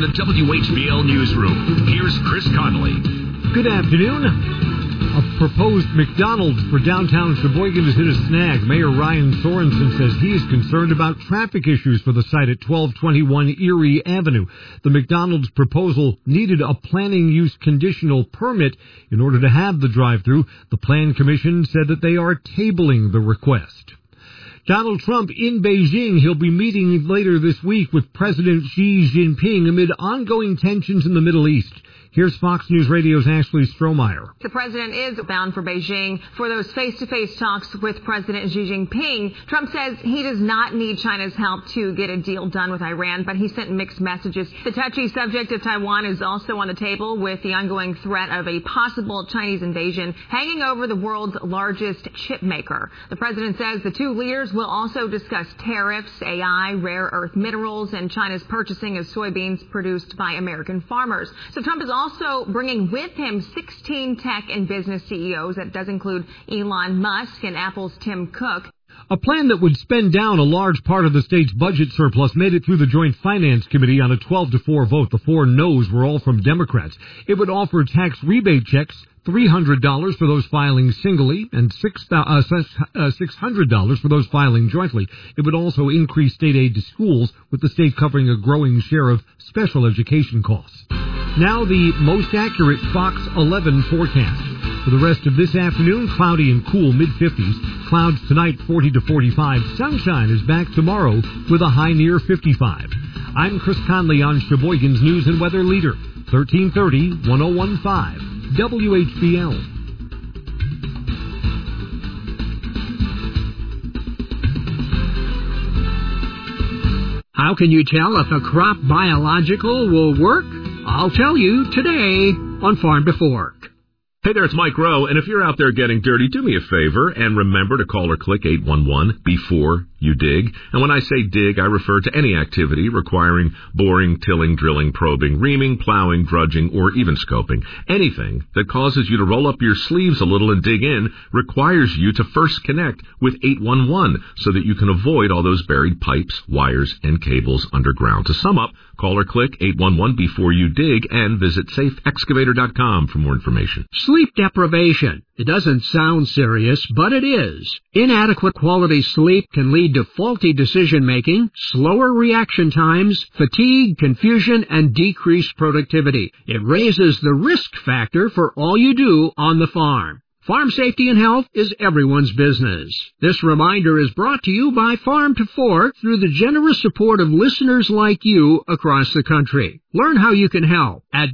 from the WHBL Newsroom, here's Chris Conley. Good afternoon. A proposed McDonald's for downtown Sheboygan is in a snag. Mayor Ryan Sorensen says he is concerned about traffic issues for the site at 1221 Erie Avenue. The McDonald's proposal needed a planning use conditional permit in order to have the drive-thru. The Plan Commission said that they are tabling the request. Donald Trump in Beijing. He'll be meeting later this week with President Xi Jinping amid ongoing tensions in the Middle East. Here's Fox News Radio's Ashley Strohmeyer. The president is bound for Beijing for those face-to-face talks with President Xi Jinping. Trump says he does not need China's help to get a deal done with Iran, but he sent mixed messages. The touchy subject of Taiwan is also on the table, with the ongoing threat of a possible Chinese invasion hanging over the world's largest chip maker. The president says the two leaders will also discuss tariffs, AI, rare earth minerals, and China's purchasing of soybeans produced by American farmers. So Trump is also bringing with him 16 tech and business CEOs. That does include Elon Musk and Apple's Tim Cook. A plan that would spend down a large part of the state's budget surplus made it through the Joint Finance Committee on a 12-4 vote. The 4 no's were all from Democrats. It would offer tax rebate checks, $300 for those filing singly and $600 for those filing jointly. It would also increase state aid to schools, with the state covering a growing share of special education costs. Now the most accurate Fox 11 forecast. For the rest of this afternoon, cloudy and cool, mid-50s. Clouds tonight, 40 to 45. Sunshine is back tomorrow with a high near 55. I'm Chris Conley on Sheboygan's News and Weather Leader, 1330 1015 WHBL. How can you tell if a crop biological will work? I'll tell you today on Farm to Fork. Hey there, it's Mike Rowe, and if you're out there getting dirty, do me a favor and remember to call or click 811 before you dig. And when I say dig, I refer to any activity requiring boring, tilling, drilling, probing, reaming, plowing, drudging, or even scoping. Anything that causes you to roll up your sleeves a little and dig in requires you to first connect with 811 so that you can avoid all those buried pipes, wires, and cables underground. To sum up, call or click 811 before you dig and visit safeexcavator.com for more information. Sleep deprivation. It doesn't sound serious, but it is. Inadequate quality sleep can lead to faulty decision-making, slower reaction times, fatigue, confusion, and decreased productivity. It raises the risk factor for all you do on the farm. Farm safety and health is everyone's business. This reminder is brought to you by Farm to Fork through the generous support of listeners like you across the country. Learn how you can help at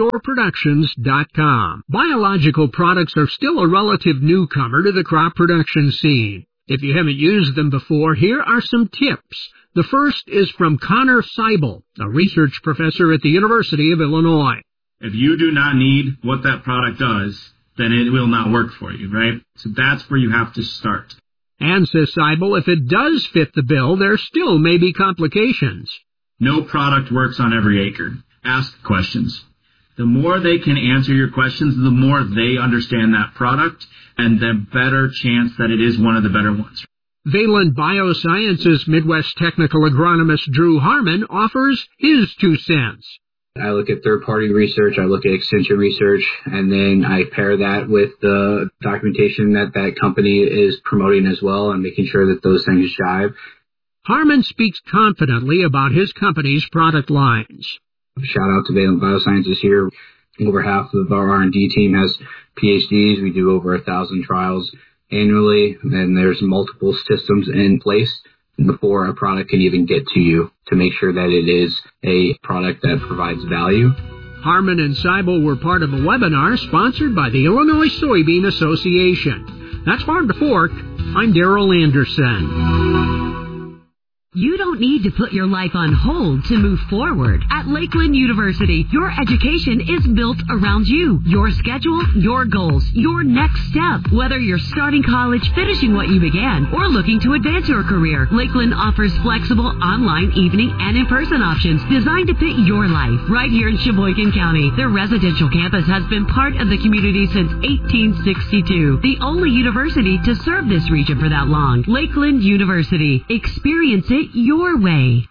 NorthshoreProductions.com. Biological products are still a relative newcomer to the crop production scene. If you haven't used them before, here are some tips. The first is from Connor Seibel, a research professor at the University of Illinois. If you do not need what that product does, then it will not work for you, right? So that's where you have to start. And, says Seibel, if it does fit the bill, there still may be complications. No product works on every acre. Ask questions. The more they can answer your questions, the more they understand that product, and the better chance that it is one of the better ones. Valent Biosciences Midwest technical agronomist Drew Harmon offers his 2 cents. I look at third-party research, I look at extension research, and then I pair that with the documentation that that company is promoting as well and making sure that those things jive. Harmon speaks confidently about his company's product lines. Shout out to Valent Biosciences here. Over half of our R&D team has PhDs. We do over 1,000 trials annually, and there's multiple systems in place before a product can even get to you to make sure that it is a product that provides value. Harmon and Seibel were part of a webinar sponsored by the Illinois Soybean Association. That's Farm to Fork. I'm Darrell Anderson. You don't need to put your life on hold to move forward. At Lakeland University, your education is built around you, your schedule, your goals, your next step. Whether you're starting college, finishing what you began, or looking to advance your career, Lakeland offers flexible online, evening, and in-person options designed to fit your life. Right here in Sheboygan County, their residential campus has been part of the community since 1862. The only university to serve this region for that long. Lakeland University. Experience it your way.